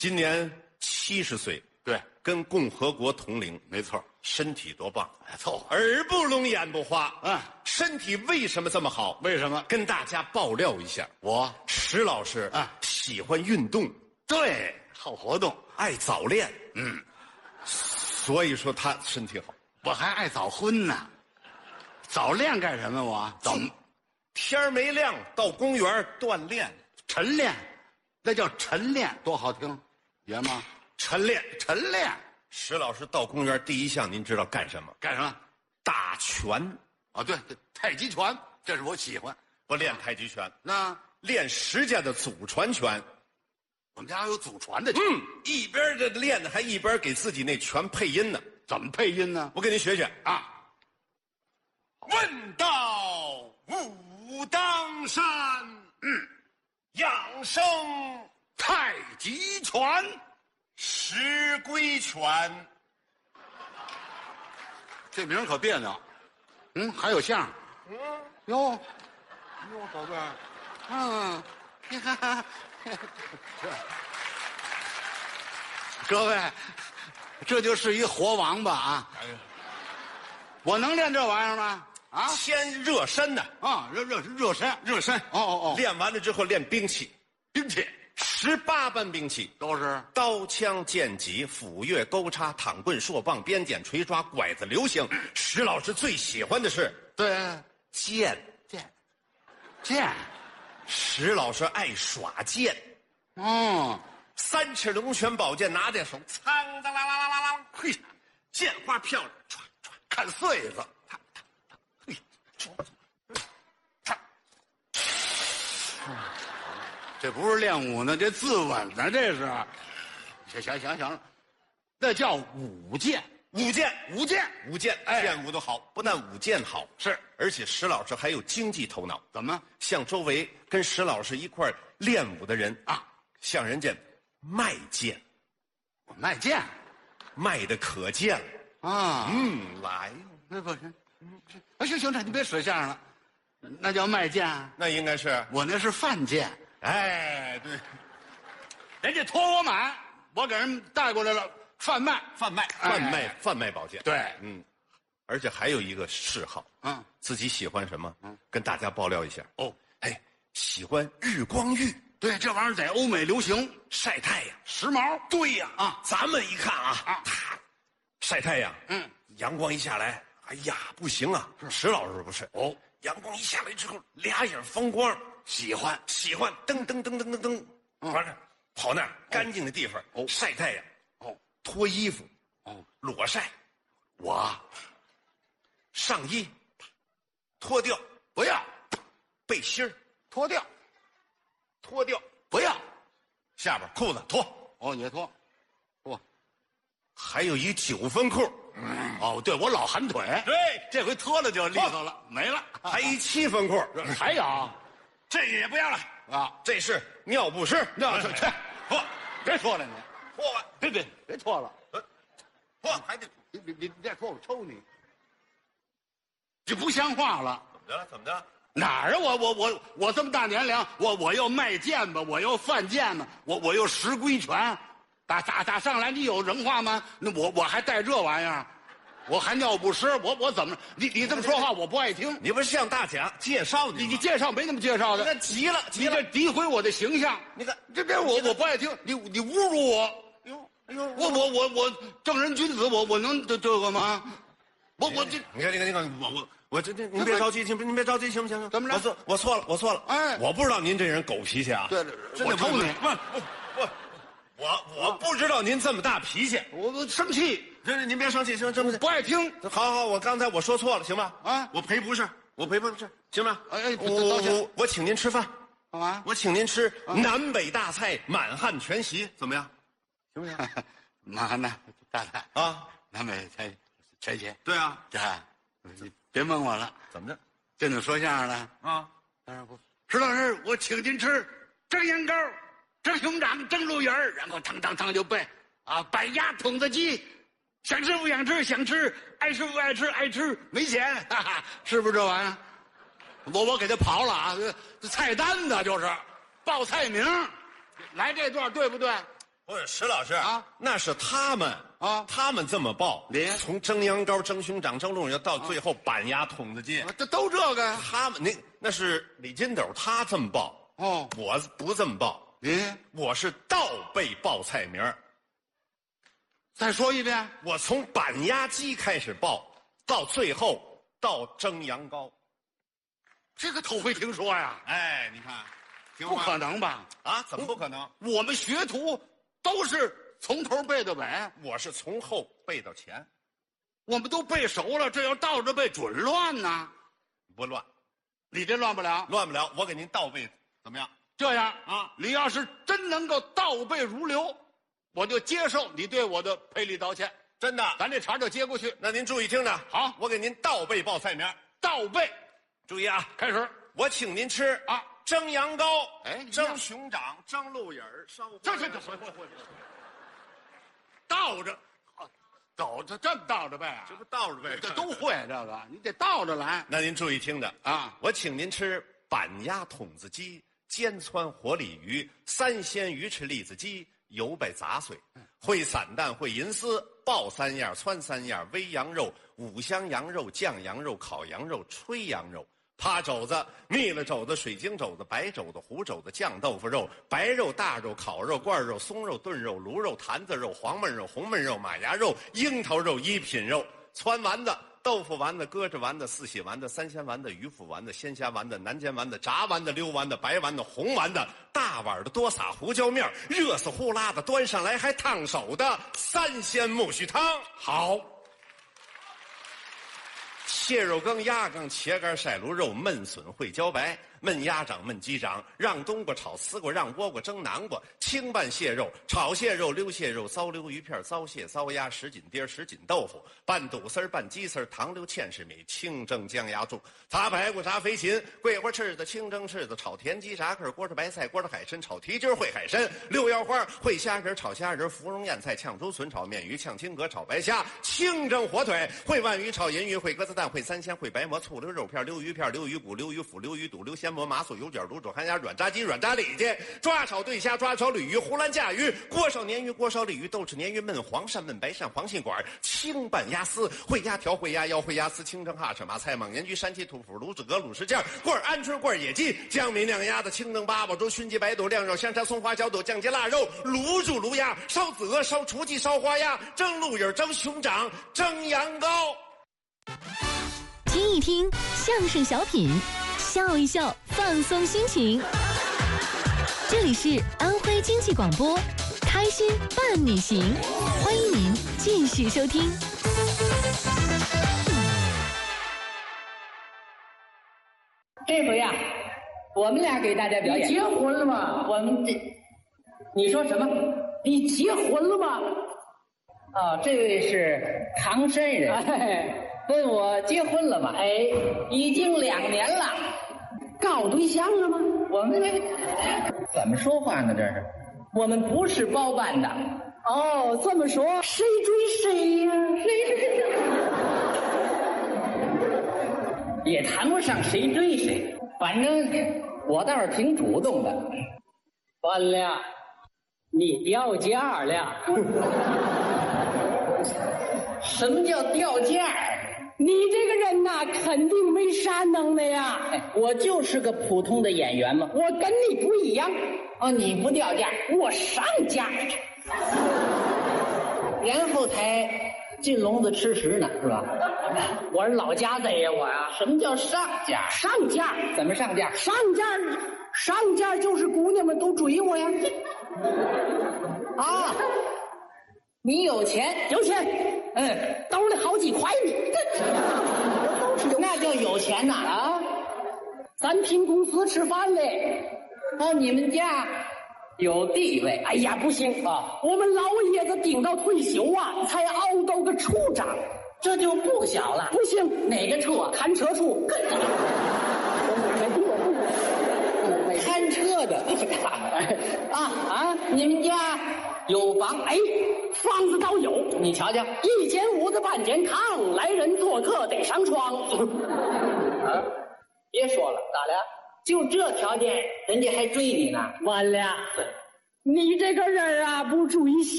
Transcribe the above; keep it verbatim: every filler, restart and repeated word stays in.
今年七十岁， 对， 跟共和国同龄， 没错， 身体多棒， 凑合。 耳不聋眼不花， 嗯， 身体为什么这么好？ 为什么？ 跟大家爆料一下， 我石老师啊喜欢运动， 对，好活动， 爱早恋， 嗯， 所以说他身体好。 我还爱早婚呢。早恋干什么？我早天儿没亮到公园锻炼， 晨练，那叫晨练，多好听，爷吗？ 晨练。 晨练石老师到公园第一项，您知道干什么？ 干什么？ 打拳。 啊，对对，太极拳，这是我喜欢。 不练太极拳， 那练实践的祖传拳。 我们家有祖传的拳， 嗯，一边这练的，还一边给自己那拳配音呢。 怎么配音呢？ 我给您学学。 啊， 问道武当山，嗯，养生太极拳， 石龟拳。 这名儿可别扭。嗯，还有相声。 嗯， 哟，哟，宝贝儿，嗯，哈哈，各位，这就是一活王八啊！ 哎呀， 我能练这玩意儿吗？啊， 先热身呢。 啊，热热热身， 热身。 哦哦哦， 练完了之后练兵器， 兵器十八般兵器都是刀枪剑戟斧钺钩叉躺棍槊棒鞭锏锤抓拐子流星。石老师最喜欢的是对剑， 剑剑， 石老师爱耍剑。 哦， 三尺龙泉宝剑拿在手，苍当啷啷啷啷啷，嘿，剑花飘着，唰唰， 看穗子， 嘿，唰唰， 这不是练武呢，这自刎呢，这是。行行行行了，那叫舞剑， 舞剑， 舞剑， 舞剑， 哎剑舞都好，不但舞剑好， 是， 而且石老师还有经济头脑。 怎么像周围跟石老师一块儿练武的人啊？ 向人家卖剑， 我卖剑卖的可贱了。 啊？ 嗯，来， 那不行，啊，行行，这你别使相声了，那叫卖剑啊， 那应该是， 我那是贩剑。 哎，对， 人家托我买，我给人带过来了，贩卖， 贩卖， 哎贩卖，贩卖宝剑。 对， 嗯，而且还有一个嗜好， 嗯， 自己喜欢什么？ 嗯， 跟大家爆料一下。 哦， 哎，喜欢日光浴， 对，这玩意儿在欧美流行， 晒太阳， 时髦。 对呀， 啊咱们一看啊， 啊他晒太阳， 嗯， 阳光一下来，哎呀，不行啊！石老师不是哦， 阳光一下来之后，俩眼放光， 喜欢喜欢噔噔噔噔噔噔，完了跑那儿干净的地方哦晒太阳， 哦脱衣服， 哦， 裸晒， 我上衣脱掉， 不要背心儿脱掉， 脱掉， 不要。 下边裤子脱， 哦，也脱，脱。 还有一九分裤， 哦，对，我老寒腿， 对， 这回脱了就利索了，没了。 还一七分裤， 还有这个也不要了， 啊， 这是尿不湿， 那这这脱别脱了你， 脱完， 别别别脱了， 脱还得你你你你再脱我抽你，这不像话了。 怎么的了？怎么的了？ 哪儿啊？我我我我这么大年龄，我我又卖剑吧，我又贩剑呢，我我又石龟拳，打打打上来，你有人话吗？那我我还带这玩意儿，我还尿不湿，我我怎么？你你这么说话我不爱听。 你不是向大家介绍你你你介绍没那么介绍的， 那急了，急了你这！诋毁我的形象， 你看这这我我不爱听，你你侮辱我， 哟，哎呦， 我我我我正人君子，我我能这这个吗？我我这你看，你看，你看，我我我这这，您别着急，行不？您别着急，行不行？ 怎么着我错，我错了，我错了。 哎我不知道您这人狗脾气啊。 对对真的我抽你不不不，我我不知道您这么大脾气。 我我生气， 这是您别生气，行行不行？ 不爱听。 好好，我刚才我说错了，行吧？ 啊我赔不是，我赔不是，行吧？ 哎哎我道歉我我请您吃饭， 干嘛？ 我请您吃南北大菜满汉全席，怎么样？ 行不行？妈呢？大菜啊， 南北菜全席。 对啊， 这你别蒙我了， 怎么着？ 跟你说相声的。 啊， 当然不。石老师，我请您吃蒸羊羔、蒸熊掌、蒸鹿眼儿，然后汤汤汤就背啊，白鸭筒子鸡，想吃不想吃，想吃爱吃不爱吃，爱吃没钱，哈哈，是不是这玩意儿？我我给他刨了啊，这这菜单子就是报菜名，来这段对不对？ 不是石老师啊， 那是他们啊他们这么报， 你从蒸羊羔、蒸熊掌、蒸鹿尾到最后板鸭、筒子鸡， 这都这个呀？ 他们那那是李金斗他这么报， 哦， 我不这么报， 你我是倒背报菜名儿。 再说一遍。 我从板鸭鸡开始报，到最后到蒸羊羔。 这个头回听说呀， 哎，你看，挺不可能吧？ 啊？怎么不可能？ 我们学徒都是从头背到尾， 我是从后背到前， 我们都背熟了，这要倒着背准乱呢。 不乱， 你这乱不了。 乱不了。我给您倒背，怎么样？ 这样啊， 你要是真能够倒背如流，我就接受你对我的赔礼道歉。 真的， 咱这茬就接过去。 那您注意听着， 好， 我给您倒背报菜名， 倒背。 注意啊， 开始。 我请您吃啊， 蒸羊羔， 哎蒸熊掌，蒸鹿眼儿，烧这这这回回回，倒着，走着这么倒着背啊？ 这不倒着背？ 这都会这个，你得倒着来。 那您注意听着啊， 我请您吃板鸭筒子鸡、煎川活鲤鱼、三鲜鱼翅栗子鸡、油贝杂碎、烩散蛋、烩银丝、爆三样、汆三样、煨羊肉、五香羊肉、酱羊肉、烤羊肉、吹羊肉。趴肘子、蜜了肘子、水晶肘子、白肘子、糊肘子、酱豆腐肉、白肉、大肉、烤肉、罐肉、松肉、炖肉、卤肉、坛子肉、黄焖肉、红焖肉、马牙肉、樱桃肉、一品肉、汆丸子、豆腐丸子、鸽子丸子、四喜丸子、三鲜丸子、鱼腐丸子、鲜虾丸子、南煎丸子、炸丸子、溜丸子、白丸子、红丸子，大碗的多撒胡椒面，热死呼啦的端上来还烫手的三鲜木须汤。 好。 蟹肉羹、鸭羹、茄干、晒卤肉、焖笋、烩茭白、焖鸭掌、焖鸡掌，让冬瓜、炒丝瓜，让倭瓜、蒸南瓜，清拌蟹肉、炒蟹肉、溜蟹肉、糟溜鱼片、糟蟹、糟鸭、什锦碟、什锦豆腐，拌肚丝儿、拌鸡丝儿、糖溜芡实米，清蒸姜鸭柱，炸排骨、炸飞禽，桂花翅子、清蒸翅子，炒田鸡、炸客、锅着白菜、锅着海参，炒蹄筋儿、烩海参，溜腰花、烩虾仁、炒虾仁，芙蓉燕菜、炝竹笋、炒面鱼，炝青蛤、炒白虾，清蒸火腿，烩鲩鱼、炒银鱼，烩鸽子蛋，烩三鲜，烩白馍，醋溜肉片，溜鱼片，溜鱼骨，溜鱼腐，溜鱼肚，溜鲜蘑，麻酥油卷，卤煮寒鸭，软炸鸡，软炸里脊，抓炒对虾，抓炒鲤鱼，胡兰架鱼，锅烧鲶鱼，锅烧鲤鱼，豆豉鲶鱼，焖黄鳝，焖白鳝，黄杏管，清拌鸭丝，烩鸭条，烩鸭腰，烩鸭丝，清蒸哈翅，马菜，蒙年菊，山鸡，土腐，卤子鹅，卤什件，棍儿，鹌鹑，棍儿，野鸡，江米酿鸭子，清蒸八宝粥，熏鸡白肚，晾肉，香肠，松花小肚，酱鸡腊肉，卤煮卤鸭，烧子鹅，烧雏鸡，烧花鸭，蒸鹿眼，蒸熊掌，蒸羊羔。 听一听相声小品，笑一笑，放松心情。这里是安徽经济广播，开心伴你行，欢迎您继续收听。 这回呀，我们俩给大家表演。 你结婚了吗？ 我们这，你说什么？ 你结婚了吗？ 哦，这位是唐山人， 哎， 问我结婚了吗？ 哎， 已经两年了。 搞对象了吗？ 我们怎么说话呢？这是，我们不是包办的。 哦，这么说，谁追谁呀？谁？ 也谈不上谁追谁，反正我倒是挺主动的。 完了，你掉价了。 什么叫掉价？ 你这个人呐，肯定没啥能耐呀。 哎，我就是个普通的演员嘛。 我跟你不一样。 哦，你不掉价， 我上价。 然后才进笼子吃食呢，是吧？ 我是老家贼呀，我呀。 什么叫上价？ 上价？ 怎么上价？ 上价，上价就是姑娘们都追我呀。 啊，你有钱？ 有钱。 嗯， 兜里好几块呢。 那叫有钱呐！ 啊，咱凭公司吃饭嘞。 哦，你们家有地位？ 哎呀，不行啊！我们老爷子顶到退休啊，才熬到个处长， 这就不小了。 不行， 哪个处？ 看车处。 看车的啊啊！你们家有房？ 哎，房子倒有。 你瞧瞧， 一间屋子半间炕，来人做客得上床。 啊，别说了，咋的？就这条件，人家还追你呢？ 完了， 你这个人啊，不注意